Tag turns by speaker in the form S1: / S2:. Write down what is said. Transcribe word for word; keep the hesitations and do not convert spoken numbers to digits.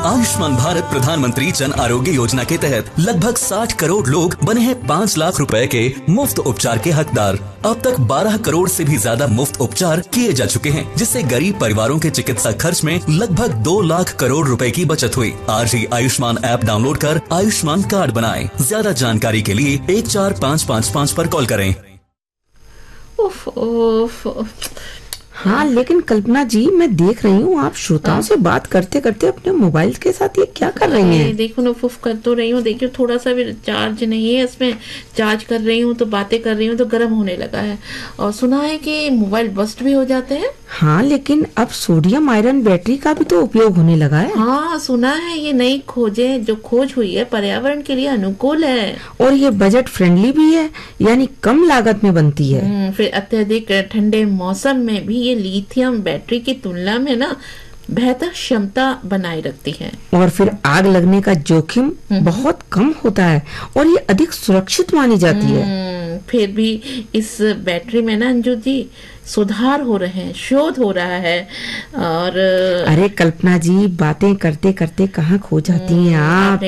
S1: आयुष्मान भारत प्रधानमंत्री जन आरोग्य योजना के तहत लगभग साठ करोड़ लोग बने हैं पाँच लाख रुपए के मुफ्त उपचार के हकदार। अब तक बारह करोड़ से भी ज्यादा मुफ्त उपचार किए जा चुके हैं, जिससे गरीब परिवारों के चिकित्सा खर्च में लगभग दो लाख करोड़ रुपए की बचत हुई। आज ही आयुष्मान ऐप डाउनलोड कर आयुष्मान कार्ड बनाएं। ज्यादा जानकारी के लिए एक चार पाँच पाँच पाँच पर कॉल करें।
S2: उफ, उफ।
S3: हाँ, लेकिन कल्पना जी, मैं देख रही हूँ आप श्रोताओं से बात करते करते अपने मोबाइल के साथ ये क्या कर रही हैं?
S2: देखो ना, फुफ कर तो रही हूँ। देखियो, थोड़ा सा भी चार्ज नहीं है इसमें। चार्ज कर रही हूँ तो बातें कर रही हूँ तो गर्म होने लगा है। और सुना है कि मोबाइल बस्ट भी हो जाते हैं।
S3: हाँ, लेकिन अब सोडियम आयरन बैटरी का भी तो उपयोग होने लगा है।
S2: हाँ, सुना है ये नई खोजे जो खोज हुई है पर्यावरण के लिए अनुकूल है
S3: और ये बजट फ्रेंडली भी है, यानी कम लागत में बनती है।
S2: फिर अत्यधिक ठंडे मौसम में भी ये लिथियम बैटरी की तुलना में ना बेहतर क्षमता बनाए रखती है।
S3: और फिर आग लगने का जोखिम बहुत कम होता है और ये अधिक सुरक्षित मानी जाती है।
S2: फिर भी इस बैटरी में ना अंजू जी सुधार हो रहे हैं, शोध हो रहा है। और
S3: अरे कल्पना जी, बातें करते करते कहाँ खो जाती हैं आप।